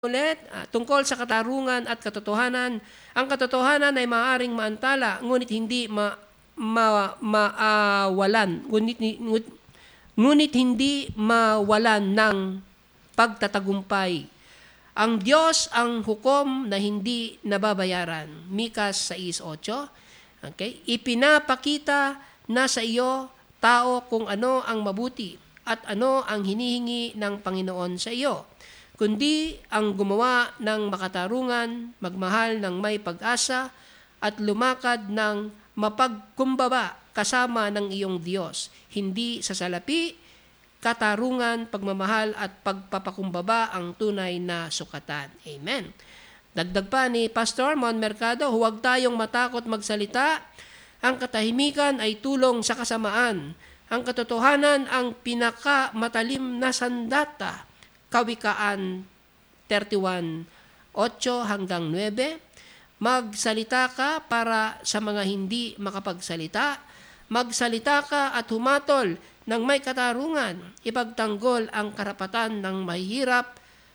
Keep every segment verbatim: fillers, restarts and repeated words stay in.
Ulit, uh, tungkol sa katarungan at katotohanan. Ang katotohanan ay maaaring maantala, ngunit hindi ma, ma, maawalan. Ngunit, ngunit, ngunit hindi mawalan ng pagtatagumpay. Ang Diyos ang hukom na hindi nababayaran. Mikas six eight. Okay? Ipinapakita na sa iyo, tao, kung ano ang mabuti at ano ang hinihingi ng Panginoon sa iyo, kundi ang gumawa ng makatarungan, magmahal ng may pag-asa, at lumakad ng mapagkumbaba kasama ng iyong Diyos. Hindi sa salapi, katarungan, pagmamahal at pagpapakumbaba ang tunay na sukatan. Amen. Dagdag pa ni Pastor Mon Mercado, huwag tayong matakot magsalita. Ang katahimikan ay tulong sa kasamaan. Ang katotohanan ang pinakamatalim na sandata. Kawikaan thirty-one eight hanggang nine. Magsalita ka para sa mga hindi makapagsalita. Magsalita ka at humatol ng may katarungan. Ipagtanggol ang karapatan ng mahihirap.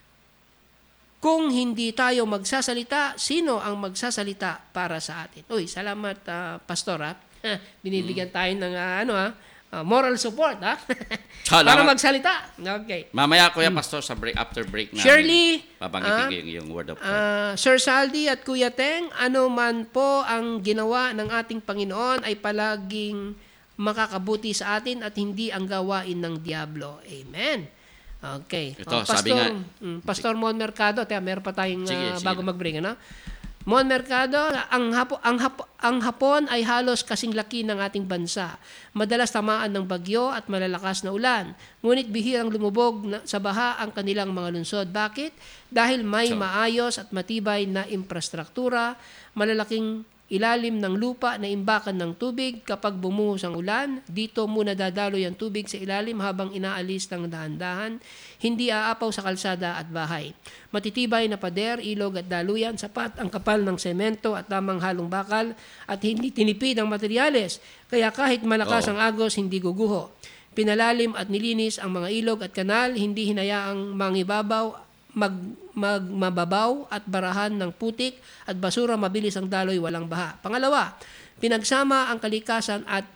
Kung hindi tayo magsasalita, sino ang magsasalita para sa atin? Uy, salamat uh, Pastor ha. Binibigyan tayo ng uh, ano ha. Uh, moral support, ha? Para magsalita. Okay. Mamaya, Kuya Pastor, sa break, after break na Shirley, babanggitin uh, ko yung, yung word of God. Uh, Sir Saldi at Kuya Teng, ano man po ang ginawa ng ating Panginoon ay palaging makakabuti sa atin at hindi ang gawain ng Diablo. Amen. Okay. Ito, uh, Pastor, sabi nga, um, Pastor Mon Mercado, teka, meron pa tayong uh, sige, sige bago na. mag-break, ano? Mon Mercado, ang, hapo, ang, hapo, ang Hapon ay halos kasing laki ng ating bansa. Madalas tamaan ng bagyo at malalakas na ulan. Ngunit bihirang lumubog na, sa baha ang kanilang mga lungsod. Bakit? Dahil may so, maayos at matibay na infrastruktura, malalaking ilalim ng lupa na imbakan ng tubig. Kapag bumuhos ang ulan, dito muna dadaloy ang tubig sa ilalim habang inaalis ng dahan-dahan. Hindi aapaw sa kalsada at bahay. Matitibay na pader, ilog at daluyan, sapat ang kapal ng semento at tamang halong bakal at hindi tinipid ang materyales. Kaya kahit malakas ang agos, hindi guguho. Pinalalim at nilinis ang mga ilog at kanal, hindi hinayaang mangibabaw, mag, magmababaw at barahan ng putik at basura, mabilis ang daloy, walang baha. Pangalawa, pinagsama ang kalikasan at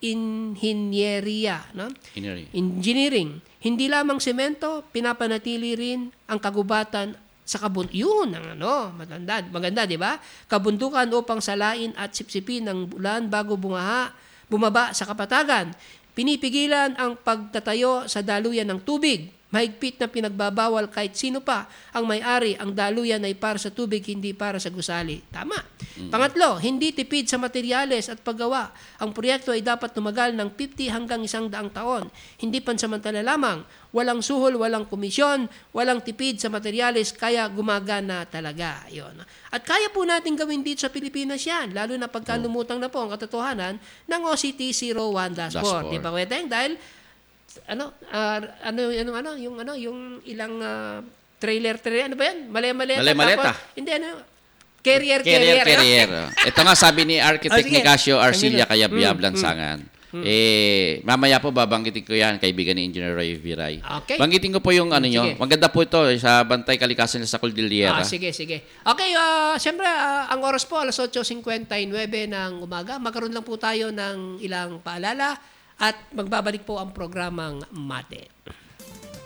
inhinyeriya, no? Engineering. Hindi lamang semento, pinapanatili rin ang kagubatan sa kabun. Yun ang ano, maganda, maganda, di ba? Kabundukan upang salain at sipsipin ng bulan bago bumaha, bumaba sa kapatagan. Pinipigilan ang pagtatayo sa daluyan ng tubig. Mahigpit na pinagbabawal kahit sino pa ang may-ari. Ang daluyan ay para sa tubig, hindi para sa gusali. Tama. Mm-hmm. Pangatlo, hindi tipid sa materyales at paggawa. Ang proyekto ay dapat tumagal ng fifty hanggang isang daang taon. Hindi pansamantala lamang. Walang suhol, walang komisyon, walang tipid sa materyales, kaya gumagana talaga. Yun. At kaya po natin gawin dito sa Pilipinas yan, lalo na pagka lumutang na po ang katotohanan ng O C T zero one dash four. Di ba, Weteng? Dahil ano uh, ano ano ano yung ano yung ilang uh, trailer trailer ano ba yan? Malaya-maleta. Malaya-maleta. Hindi ano carrier carrier. Carrier, carrier. Ito nga sabi ni Architect oh, Nicasio Arcilia Cayabyab mm, Lansangan. Mm. Eh mamaya po babanggitin ko yan, kaibigan ni Engineer Roy Viray. Okay. Banggitin ko po yung ano nyo. Maganda po ito eh, sa Bantay Kalikasan sa Cordillera. Ah, sige, sige. Okay, uh, siyempre uh, ang oras po alas eight fifty-nine ng umaga. Magkaroon lang po tayo ng ilang paalala at magbabalik po ang programang Mate.